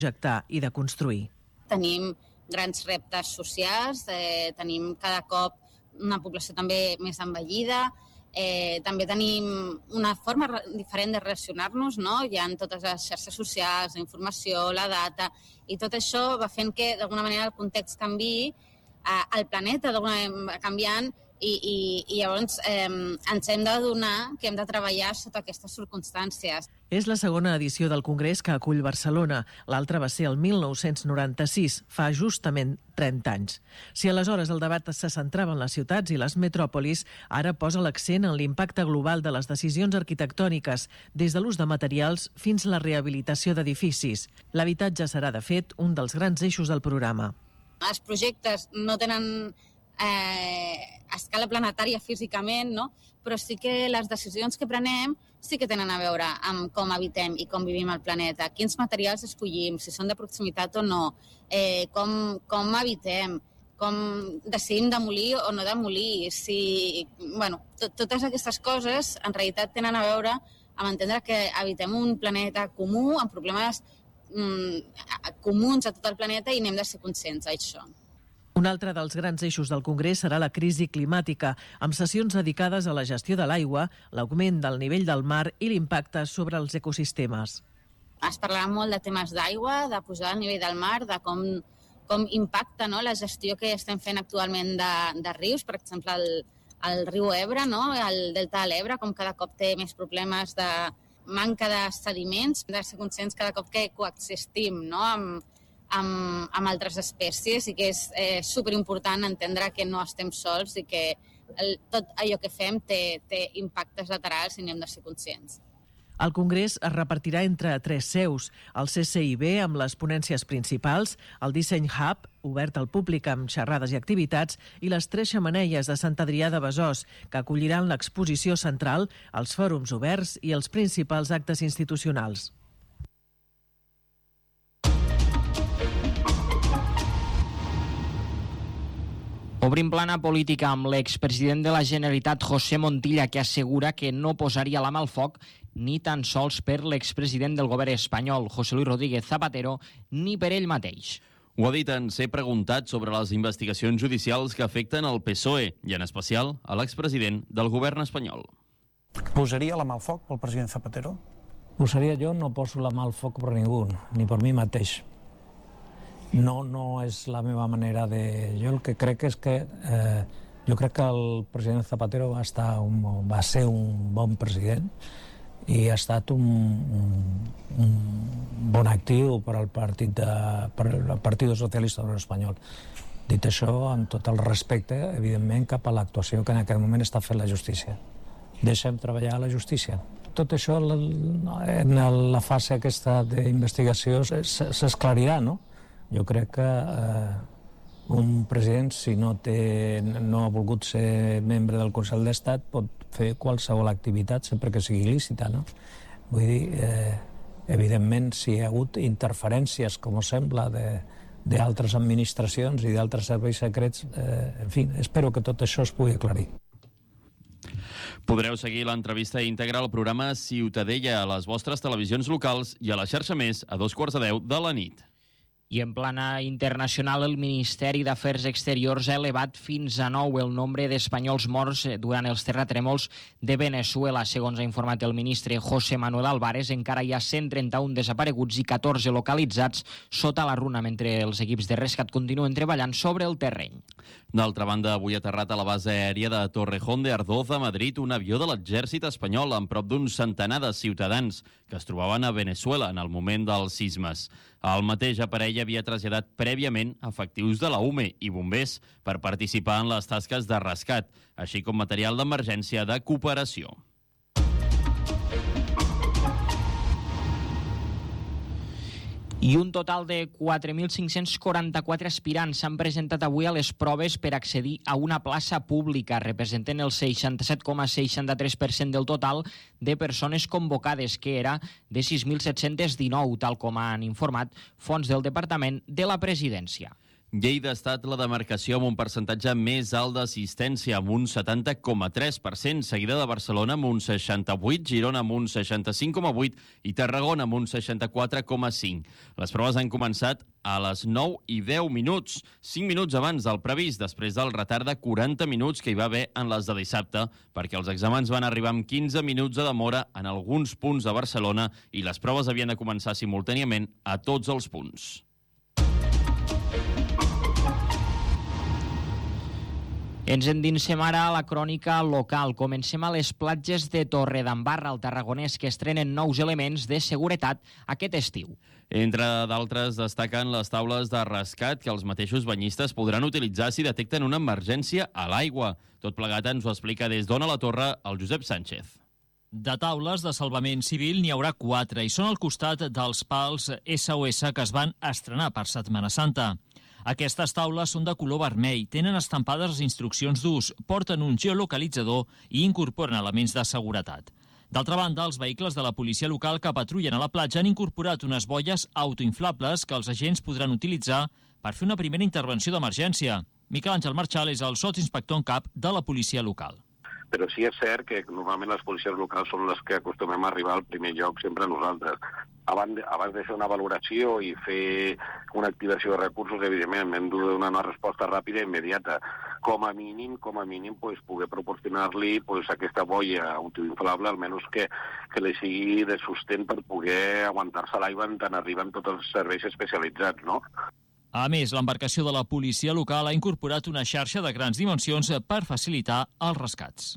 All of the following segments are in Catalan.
projectar i de construir. Tenim grans reptes socials, tenim cada cop una població també més envellida, també tenim una forma diferent de relacionar-nos, no? Hi ha totes les xarxes socials, la informació, la data, i tot això va fent que d'alguna manera el context canviï, el planeta d'alguna manera va canviant, i llavors ens hem d'adonar que hem de treballar sota aquestes circumstàncies. És la segona edició del Congrés que acull Barcelona. L'altra va ser el 1996, fa justament 30 anys. Si aleshores el debat se centrava en les ciutats i les metròpolis, ara posa l'accent en l'impacte global de les decisions arquitectòniques, des de l'ús de materials fins a la rehabilitació d'edificis. L'habitatge serà, de fet, un dels grans eixos del programa. Els projectes no tenen a escala planetària físicament, no? Però sí que les decisions que prenem sí que tenen a veure amb com habitem i com vivim al planeta, quins materials escollim, si són de proximitat o no, com habitem, com decidim demolir o no demolir, totes aquestes coses en realitat tenen a veure amb entendre que habitem un planeta comú, amb problemes comuns a tot el planeta, i n'hem de ser conscients d'això. Un altre dels grans eixos del Congrés serà la crisi climàtica, amb sessions dedicades a la gestió de l'aigua, l'augment del nivell del mar i l'impacte sobre els ecosistemes. Es parlarà molt de temes d'aigua, de pujar el nivell del mar, de com impacta, no, la gestió que estem fent actualment de rius, per exemple el riu Ebre, no, el delta de l'Ebre, com cada cop té més problemes de manca de sediments, hem de ser conscients cada cop que coexistim, no, amb altres espècies, i que és superimportant entendre que no estem sols i que tot allò que fem té impactes laterals i n'hem de ser conscients. El Congrés es repartirà entre 3 seus, el CCIB amb les ponències principals, el Disseny Hub, obert al públic amb xerrades i activitats, i les 3 xemeneies de Sant Adrià de Besòs, que acolliran l'exposició central, els fòrums oberts i els principals actes institucionals. Obrim plana política amb l'expresident de la Generalitat, José Montilla, que assegura que no posaria la mà al foc ni tan sols per l'expresident del govern espanyol, José Luis Rodríguez Zapatero, ni per ell mateix. Ho ha dit en ser preguntat sobre les investigacions judicials que afecten el PSOE i, en especial, a l'expresident del govern espanyol. Posaria la mà al foc pel president Zapatero? Posaria jo, no poso la mà al foc per ningú, ni per mi mateix. No és la meva manera de... Jo el que crec és que... jo crec que el president Zapatero va ser un bon president i ha estat un bon actiu per al Partit Socialista Obrero Espanyol. Dit això, amb tot el respecte, evidentment, cap a l'actuació que en aquest moment està fent la justícia. Deixem treballar a la justícia. Tot això, en la fase aquesta d'investigació, s'esclarirà, no? Jo crec que un president, si no ha volgut ser membre del Consell d'Estat, pot fer qualsevol activitat sempre que sigui lícita, no? Vull dir, evidentment, si hi ha hagut interferències, com sembla, d'altres administracions i d'altres serveis secrets, en fi, espero que tot això es pugui aclarir. Podreu seguir l'entrevista íntegra al programa Ciutadella a les vostres televisions locals i a la xarxa Més a 2:45 de la nit. I en plana internacional, el Ministeri d'Afers Exteriors ha elevat fins a 9 el nombre d'espanyols morts durant els terratrèmols de Venezuela. Segons ha informat el ministre José Manuel Álvarez, encara hi ha 131 desapareguts i 14 localitzats sota la runa, mentre els equips de rescat continuen treballant sobre el terreny. D'altra banda, avui ha aterrat a la base aèria de Torrejón de Ardoz, a Madrid, un avió de l'exèrcit espanyol amb prop d'un centenar de ciutadans que es trobaven a Venezuela en el moment dels sismes. El mateix aparell havia traslladat prèviament efectius de la UME i bombers per participar en les tasques de rescat, així com material d'emergència de cooperació. I un total de 4.544 aspirants s'han presentat avui a les proves per accedir a una plaça pública. Representen el 67,63% del total de persones convocades, que era de 6.719, tal com han informat fonts del Departament de la Presidència. Lleida ha estat la demarcació amb un percentatge més alt d'assistència, amb un 70,3%, seguida de Barcelona amb un 68%, Girona amb un 65,8% i Tarragona amb un 64,5%. Les proves han començat a les 9 i 10 minuts, 5 minuts abans del previst, després del retard de 40 minuts que hi va haver en les de dissabte, perquè els exàmens van arribar amb 15 minuts de demora en alguns punts de Barcelona i les proves havien de començar simultàniament a tots els punts. Ens endinsem ara a la crònica local. Comencem a les platges de Torredembarra, al Tarragonès, que estrenen nous elements de seguretat aquest estiu. Entre d'altres, destaquen les taules de rescat que els mateixos banyistes podran utilitzar si detecten una emergència a l'aigua. Tot plegat ens ho explica des d'Ona la Torre el Josep Sánchez. De taules de salvament civil n'hi haurà 4 i són al costat dels pals SOS que es van estrenar per Setmana Santa. Aquestes taules són de color vermell, tenen estampades les instruccions d'ús, porten un geolocalitzador i incorporen elements de seguretat. D'altra banda, els vehicles de la policia local que patrullen a la platja han incorporat unes boies autoinflables que els agents podran utilitzar per fer una primera intervenció d'emergència. Miquel Àngel Marchal és el sotsinspector en cap de la policia local. Però sí és cert que normalment les policies locals són les que acostumem a arribar al primer lloc sempre nosaltres. Abans de fer una valoració i fer una activació de recursos, evidentment, hem de donar una resposta ràpida i immediata. Com a mínim, poder proporcionar-li aquesta boia autoinflable, almenys que li sigui de sostén per poder aguantar-se l'aigua tant arriben tots els serveis especialitzats, no? A més, l'embarcació de la policia local ha incorporat una xarxa de grans dimensions per facilitar els rescats.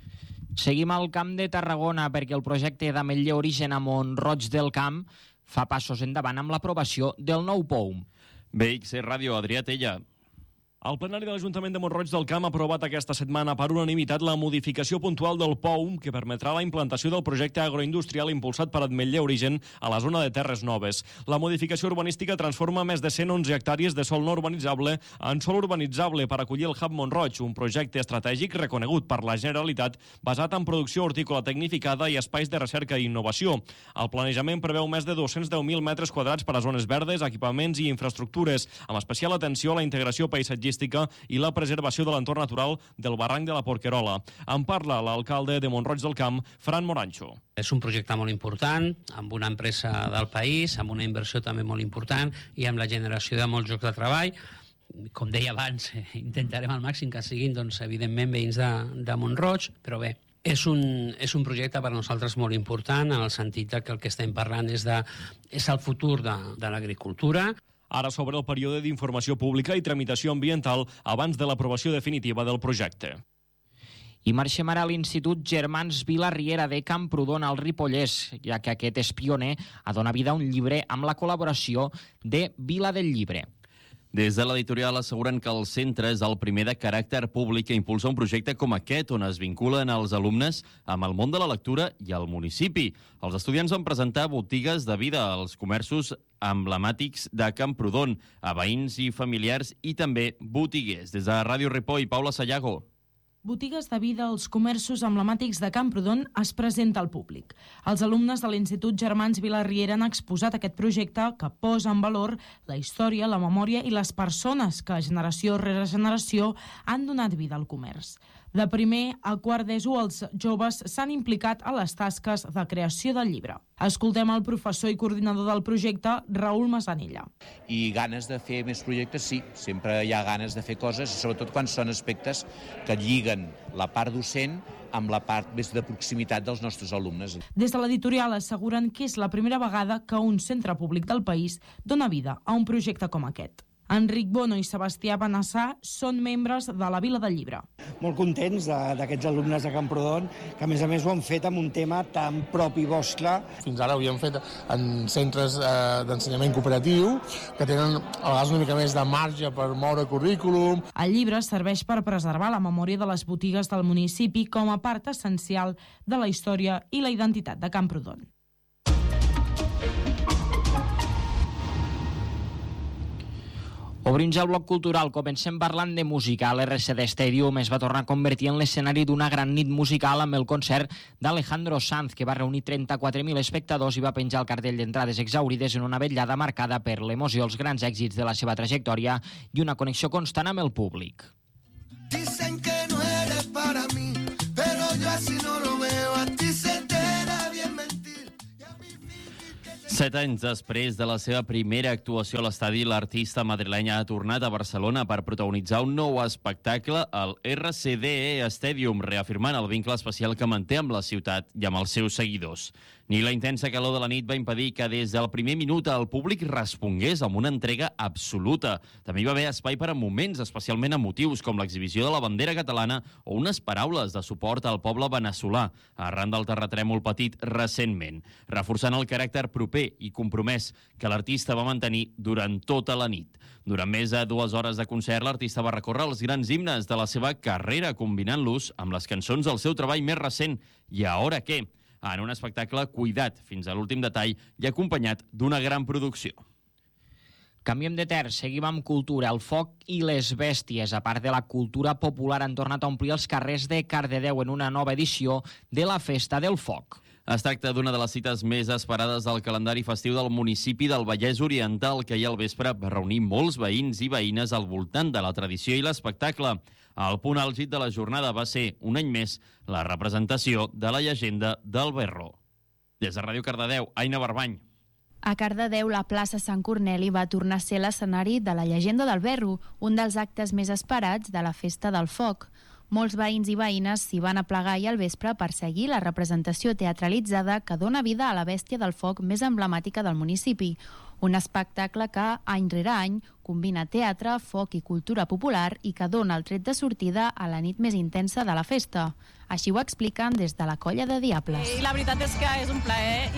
Seguim al Camp de Tarragona perquè el projecte d'Ametller Origen a Mont-roig del Camp fa passos endavant amb l'aprovació del nou POUM. BXC Ràdio, Adrià Tella. El plenari de l'Ajuntament de Mont-roig del Camp ha aprovat aquesta setmana per unanimitat la modificació puntual del POUM que permetrà la implantació del projecte agroindustrial impulsat per Ametller Origen a la zona de Terres Noves. La modificació urbanística transforma més de 111 hectàrees de sòl no urbanitzable en sòl urbanitzable per acollir el Hub Mont-roig, un projecte estratègic reconegut per la Generalitat basat en producció hortícola tecnificada i espais de recerca i innovació. El planejament preveu més de 210.000 metres quadrats per a zones verdes, equipaments i infraestructures, amb especial atenció a la integració paisatgística i la preservació de l'entorn natural del barranc de la Porquerola. En parla l'alcalde de Mont-roig del Camp, Fran Morancho. És un projecte molt important, amb una empresa del país, amb una inversió també molt important i amb la generació de molts llocs de treball. Com deia abans, intentarem al màxim que siguin, evidentment, veïns de Mont-roig, però bé, és un projecte per a nosaltres molt important, en el sentit que el que estem parlant és el futur de l'agricultura. Ara s'obre el període d'informació pública i tramitació ambiental abans de l'aprovació definitiva del projecte. I marxem ara a l'Institut Germans Vila-riera de Camprodon al Ripollès, ja que aquest és pioner a donar vida a un llibre amb la col·laboració de Vila del Llibre. Des de l'editorial asseguren que el centre és el primer de caràcter públic que impulsa un projecte com aquest, on es vinculen els alumnes amb el món de la lectura i el municipi. Els estudiants van presentar botigues de vida als comerços emblemàtics de Camprodon, a veïns i familiars i també botiguers. Des de Ràdio Ripoll, Paula Sayago. Botigues de vida als comerços emblemàtics de Camprodon es presenta al públic. Els alumnes de l'Institut Germans Vila-riera han exposat aquest projecte que posa en valor la història, la memòria i les persones que generació rere generació han donat vida al comerç. De primer a quart d'ESO, els joves s'han implicat a les tasques de creació del llibre. Escoltem el professor i coordinador del projecte, Raül Masanilla. I ganes de fer més projectes, sí. Sempre hi ha ganes de fer coses, sobretot quan són aspectes que lliguen la part docent amb la part més de proximitat dels nostres alumnes. Des de l'editorial asseguren que és la primera vegada que un centre públic del país dona vida a un projecte com aquest. Enric Bono i Sebastià Benassar són membres de la Vila del Llibre. Molt contents d'aquests alumnes de Camprodon, que a més ho han fet amb un tema tan propi vostre. Fins ara ho havíem fet en centres d'ensenyament cooperatiu, que tenen a vegades una mica més de marge per moure currículum. El llibre serveix per preservar la memòria de les botigues del municipi com a part essencial de la història i la identitat de Camprodon. Obrim ja el bloc cultural. Comencem parlant de música. L'RCD Stadium es va tornar a convertir en l'escenari d'una gran nit musical amb el concert d'Alejandro Sanz, que va reunir 34.000 espectadors i va penjar el cartell d'entrades exaurides en una vetllada marcada per l'emoció, els grans èxits de la seva trajectòria i una connexió constant amb el públic. Dicen que no eres para mí, pero yo así no lo veo, a ti se te da bien mentir. 7 anys després de la seva primera actuació a l'estadi, l'artista madrilenya ha tornat a Barcelona per protagonitzar un nou espectacle al RCD Stadium, reafirmant el vincle especial que manté amb la ciutat i amb els seus seguidors. Ni la intensa calor de la nit va impedir que des del primer minut el públic respongués amb una entrega absoluta. També hi va haver espai per a moments especialment emotius, com l'exhibició de la bandera catalana o unes paraules de suport al poble veneçolà, arran del terratrèmol patit recentment, reforçant el caràcter proper i compromès que l'artista va mantenir durant tota la nit. Durant més de 2 hores de concert, l'artista va recórrer els grans himnes de la seva carrera, combinant-los amb les cançons del seu treball més recent, I Ahora Qué, en un espectacle cuidat fins a l'últim detall i acompanyat d'una gran producció. Canviem de terç, seguim amb cultura. El foc i les bèsties, a part de la cultura popular, han tornat a omplir els carrers de Cardedeu en una nova edició de la Festa del Foc. Es tracta d'una de les cites més esperades del calendari festiu del municipi del Vallès Oriental, que ahir al vespre va reunir molts veïns i veïnes al voltant de la tradició i l'espectacle. El punt àlgid de la jornada va ser, un any més, la representació de la llegenda del Berro. Des de Ràdio Cardedeu, Aina Barbany. A Cardedeu, la plaça Sant Corneli va tornar a ser l'escenari de la llegenda del Berro, un dels actes més esperats de la Festa del Foc. Molts veïns i veïnes s'hi van aplegar ahir al vespre per seguir la representació teatralitzada que dona vida a la bèstia del foc més emblemàtica del municipi. Un espectacle que, any rere any, combina teatre, foc i cultura popular i que dona el tret de sortida a la nit més intensa de la festa. Així ho expliquen des de la Colla de Diables. La veritat és que és un plaer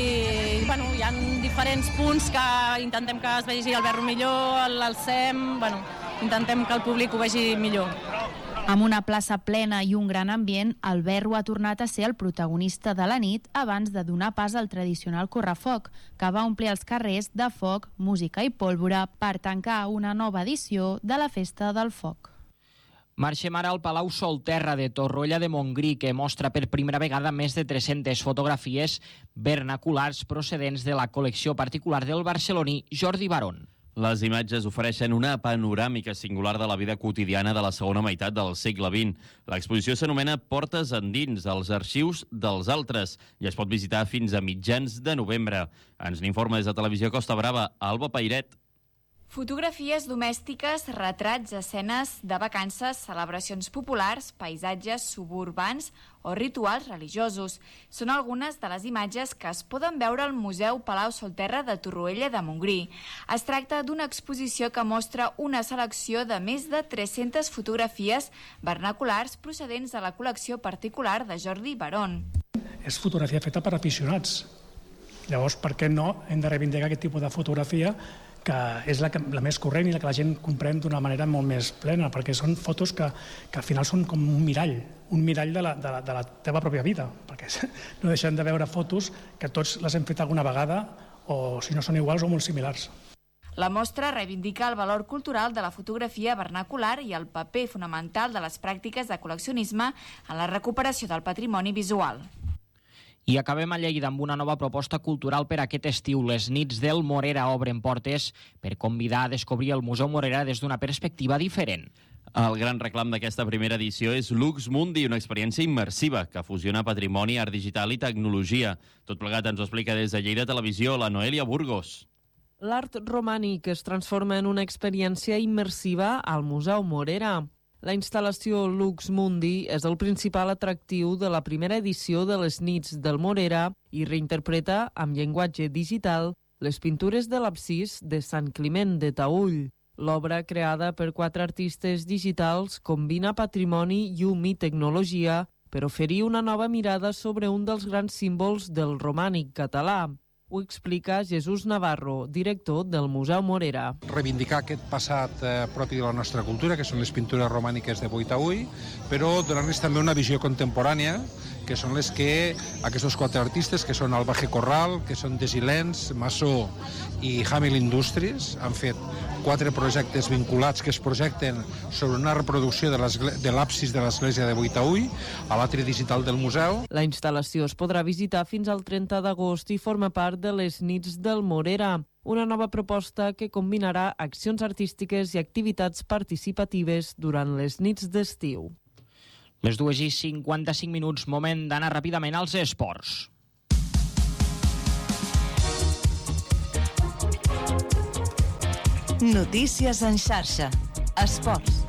i bueno, hi ha diferents punts que intentem que es vegi el Berro millor, l'alcem, bueno, intentem que el públic ho vegi millor. Amb una plaça plena i un gran ambient, el Berro ha tornat a ser el protagonista de la nit abans de donar pas al tradicional correfoc, que va omplir els carrers de foc, música i pólvora per tancar una nova edició de la Festa del Foc. Marxem ara al Palau Solterra de Torroella de Montgrí, que mostra per primera vegada més de 300 fotografies vernaculars procedents de la col·lecció particular del barceloní Jordi Barón. Les imatges ofereixen una panoràmica singular de la vida quotidiana de la segona meitat del segle XX. L'exposició s'anomena Portes endins, els arxius dels altres, i es pot visitar fins a mitjans de novembre. Ens n'informa des de Televisió Costa Brava, Alba Pairet. Fotografies domèstiques, retrats, escenes de vacances, celebracions populars, paisatges suburbans o rituals religiosos. Són algunes de les imatges que es poden veure al Museu Palau Solterra de Torroella de Montgrí. Es tracta d'una exposició que mostra una selecció de més de 300 fotografies vernaculars procedents de la col·lecció particular de Jordi Barón. És fotografia feta per aficionats. Llavors, per què no hem de reivindicar aquest tipus de fotografia que és la més corrent i la que la gent comprèn d'una manera molt més plena, perquè són fotos que al final són com un mirall de la teva pròpia vida, perquè no deixem de veure fotos que tots les hem fet alguna vegada o, si no són iguals, o molt similars. La mostra reivindica el valor cultural de la fotografia vernacular i el paper fonamental de les pràctiques de col·leccionisme en la recuperació del patrimoni visual. I acabem a Lleida amb una nova proposta cultural per aquest estiu. Les nits del Morera obren portes per convidar a descobrir el Museu Morera des d'una perspectiva diferent. El gran reclam d'aquesta primera edició és Lux Mundi, una experiència immersiva que fusiona patrimoni, art digital i tecnologia. Tot plegat ens ho explica des de Lleida Televisió la Noelia Burgos. L'art romànic es transforma en una experiència immersiva al Museu Morera. La instal·lació Lux Mundi és el principal atractiu de la primera edició de les nits del Morera i reinterpreta amb llenguatge digital les pintures de l'absis de Sant Climent de Taüll. L'obra, creada per 4 artistes digitals, combina patrimoni, llum i tecnologia per oferir una nova mirada sobre un dels grans símbols del romànic català. Ho explica Jesús Navarro, director del Museu Morera. Reivindicar aquest passat propi de la nostra cultura, que són les pintures romàniques de Boitaüll, però donar-les també una visió contemporània que són les que aquests 4 artistes, que són Albaje Corral, que són Desilens, Massó i Hamil Industries, han fet 4 projectes vinculats que es projecten sobre una reproducció de l'absis de l'església de Boitaüll a l'atri digital del museu. La instal·lació es podrà visitar fins al 30 d'agost i forma part de les Nits del Morera, una nova proposta que combinarà accions artístiques i activitats participatives durant les nits d'estiu. Les 2:55, moment d'anar ràpidament als esports. Notícies en xarxa. Esports.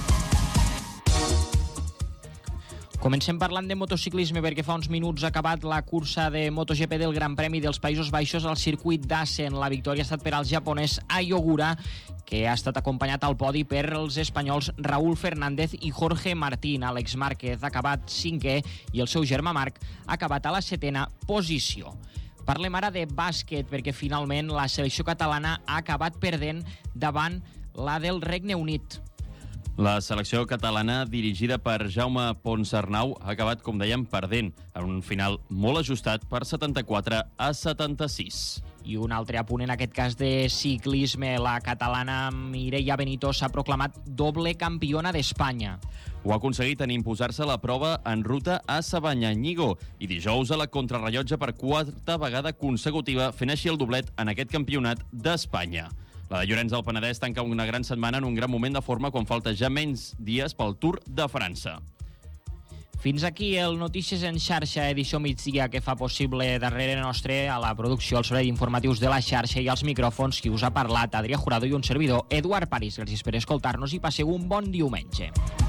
Comencem parlant de motociclisme perquè fa uns minuts ha acabat la cursa de MotoGP del Gran Premi dels Països Baixos al circuit d'Assen. La victòria ha estat per al japonès Ai Ogura, que ha estat acompanyat al podi per els espanyols Raúl Fernández i Jorge Martín. Àlex Márquez ha acabat 5è i el seu germà Marc ha acabat a la 7a posició. Parlem ara de bàsquet perquè finalment la selecció catalana ha acabat perdent davant la del Regne Unit. La selecció catalana, dirigida per Jaume Ponsarnau, ha acabat, com dèiem, perdent, en un final molt ajustat per 74-76. I un altre apunt, en aquest cas de ciclisme, la catalana Mireia Benito s'ha proclamat doble campiona d'Espanya. Ho ha aconseguit en imposar-se la prova en ruta a Sabanyanyigo i dijous a la contrarrellotge per 4ª vegada consecutiva, fent així el doblet en aquest campionat d'Espanya. La de Llorenç del Penedès tanca una gran setmana en un gran moment de forma quan falta ja menys dies pel Tour de França. Fins aquí el Notícies en xarxa, edició migdia, que fa possible darrere nostre a la producció, al servei d'informatius de la xarxa i als micròfons qui us ha parlat, Adrià Jurado i un servidor, Eduard París. Gràcies per escoltar-nos i passeu un bon diumenge.